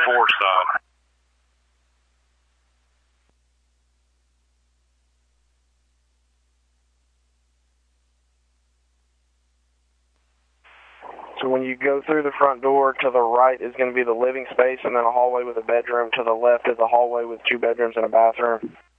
side. So when you go through the front door, to the right is going to be the living space, and then a hallway with a bedroom. To the left is a hallway with 2 bedrooms and a bathroom.